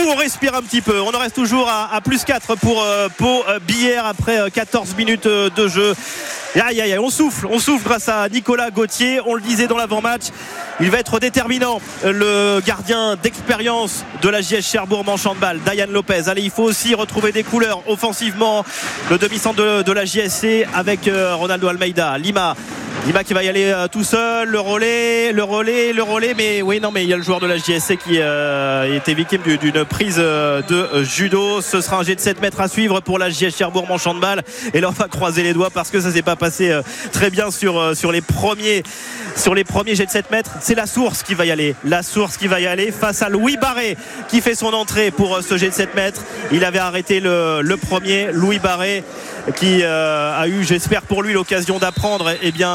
on respire un petit peu. On en reste toujours à plus 4 pour Pau Billère après 14 minutes de jeu. Aïe, on souffle grâce à Nicolas Gauthier. On le disait dans l'avant-match, il va être déterminant, le gardien d'expérience de la JS Cherbourg Handball, Dayan Lopez. Allez, il faut aussi retrouver des couleurs offensivement, le demi-centre de la JSC avec Ronaldo Almeida. Lima qui va y aller tout seul, le relais, mais oui, non, mais il y a le joueur de la JSC qui était victime d'une prise de judo. Ce sera un jet de 7 mètres à suivre pour la JS Cherbourg Handball. Et là, on va croiser les doigts parce que ça s'est pas passé très bien sur les premiers jets de 7 mètres. C'est la source qui va y aller face à Louis Barré qui fait son entrée pour ce jet de 7 mètres. Il avait arrêté le premier, Louis Barré, qui a eu, j'espère pour lui, l'occasion d'apprendre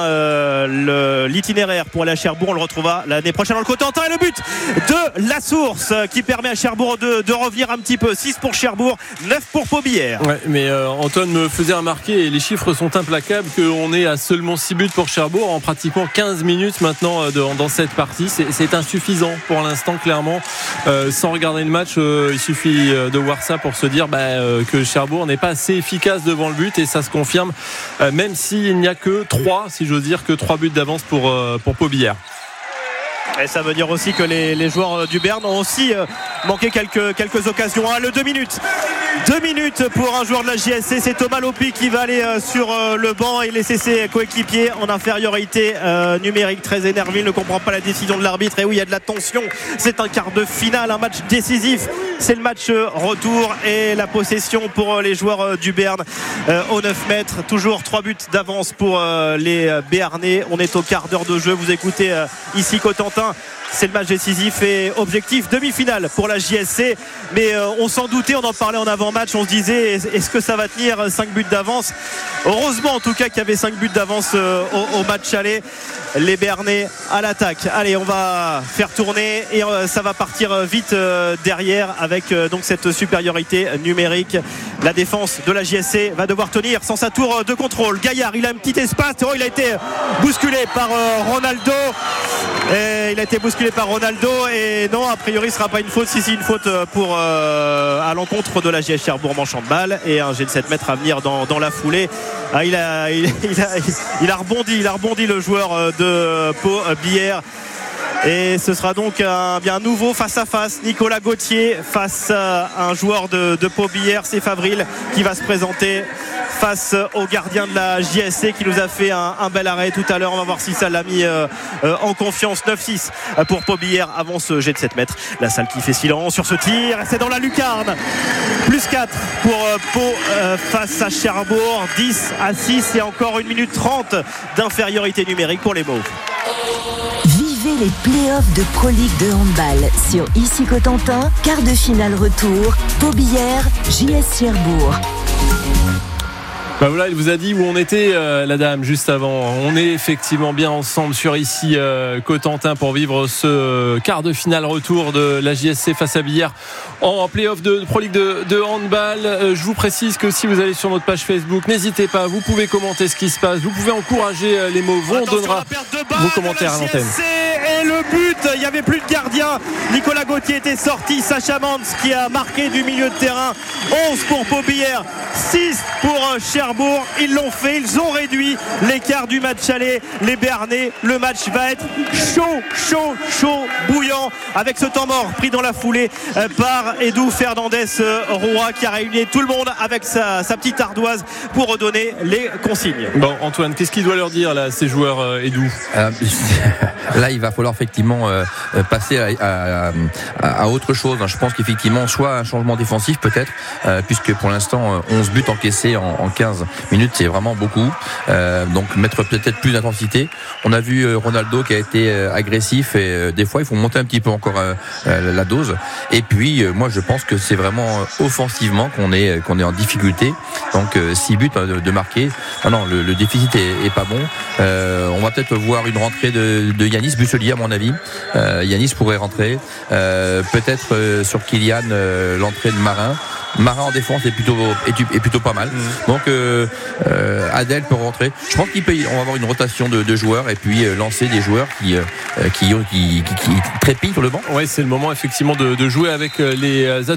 l'itinéraire pour aller à Cherbourg. On le retrouvera l'année prochaine dans le Cotentin. Et le but de la source qui permet à Cherbourg de revenir un petit peu. 6 pour Cherbourg, 9 pour Pau Billère. Ouais, mais Antoine me faisait remarquer, et les chiffres sont implacables, qu'on est à seulement 6 buts pour Cherbourg en pratiquement 15 minutes maintenant dans cette partie. C'est insuffisant pour l'instant, clairement. Sans regarder le match, il suffit de voir ça pour se dire que Cherbourg n'est pas assez efficace devant le but, et ça se confirme, même s'il n'y a que 3 buts d'avance pour Pau Billère. Et ça veut dire aussi que les joueurs du Béarn ont aussi manqué quelques occasions. Le 2 minutes. 2 minutes pour un joueur de la JSC. C'est Thomas Lopi qui va aller sur le banc et laisser ses coéquipiers en infériorité numérique. Très énervé, il ne comprend pas la décision de l'arbitre. Et oui, il y a de la tension. C'est un quart de finale, un match décisif. C'est le match retour et la possession pour les joueurs du Béarn au 9 mètres. Toujours 3 buts d'avance pour les Béarnais. On est au quart d'heure de jeu. Vous écoutez ici Cotentin. C'est le match décisif et objectif demi-finale pour la JSC, mais on s'en doutait, on en parlait en avant-match, on se disait est-ce que ça va tenir 5 buts d'avance. Heureusement en tout cas qu'il y avait 5 buts d'avance au match aller. Les Béarnais à l'attaque. Allez, on va faire tourner et ça va partir vite derrière avec donc cette supériorité numérique. La défense de la JSC va devoir tenir sans sa tour de contrôle. Gaillard, il a un petit espace, il a été bousculé par Ronaldo. Et il a été bousculé par Ronaldo et non, a priori ce sera pas une faute. Si, une faute pour à l'encontre de la JS Cherbourg Handball et un jet de 7 mètres à venir dans la foulée. Il a rebondi le joueur de Pau Billère. Et ce sera donc un nouveau face-à-face. Nicolas Gauthier face à un joueur de Pau Billère. C'est Favril qui va se présenter face au gardien de la JSC qui nous a fait un bel arrêt tout à l'heure. On va voir si ça l'a mis en confiance. 9-6 pour Pau Billère avant ce jet de 7 mètres. La salle qui fait silence sur ce tir. C'est dans la lucarne. Plus 4 pour Pau face à Cherbourg. 10-6 et encore 1 minute 30 d'infériorité numérique pour les Mauves. Vivez les playoffs de Pro League de handball sur ici Cotentin. Quart de finale retour. Pau Billère, JS Cherbourg. Voilà, il vous a dit où on était, la dame, juste avant. On est effectivement bien ensemble sur ici Cotentin pour vivre ce quart de finale retour de la JSC face à Billère en play-off de Pro League de handball. Je vous précise que si vous allez sur notre page Facebook, n'hésitez pas, vous pouvez commenter ce qui se passe, vous pouvez encourager les mots. On donnera vos commentaires à l'antenne. Et le but, il n'y avait plus de gardien. Nicolas Gauthier était sorti. Sacha Mans qui a marqué du milieu de terrain. 11 pour Pau Billère, 6 pour Cherbourg. Ils l'ont fait, ils ont réduit l'écart du match aller. Les Béarnais, le match va être chaud, bouillant avec ce temps mort pris dans la foulée par Edou Fernandez-Roy qui a réuni tout le monde avec sa petite ardoise pour redonner les consignes. Bon, Antoine, qu'est-ce qu'il doit leur dire là, ces joueurs Edou? Là, il va falloir effectivement passer à autre chose. Je pense qu'effectivement, soit un changement défensif peut-être, puisque pour l'instant 11 buts encaissés en 15 minutes, c'est vraiment beaucoup. Donc mettre peut-être plus d'intensité. On a vu Ronaldo qui a été agressif et des fois il faut monter un petit peu encore la dose. Et puis moi je pense que c'est vraiment offensivement qu'on est en difficulté. Donc 6 buts de marquer. Non, le déficit est pas bon. On va peut-être voir une rentrée de Yanis Busselier à mon avis. Yanis pourrait rentrer. Peut-être sur Kylian l'entrée de Marin en défense est plutôt pas mal. Donc Adèle peut rentrer. Je pense on va avoir une rotation de joueurs et puis lancer des joueurs qui trépillent sur le banc. Ouais, c'est le moment effectivement de jouer avec les